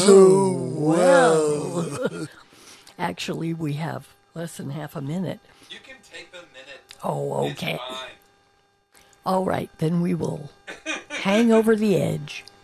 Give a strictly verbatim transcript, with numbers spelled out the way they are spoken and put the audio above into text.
Oh, well. Actually, we have less than half a minute. You can take the minute. Oh, okay. It's fine. All right, then we will hang over the edge.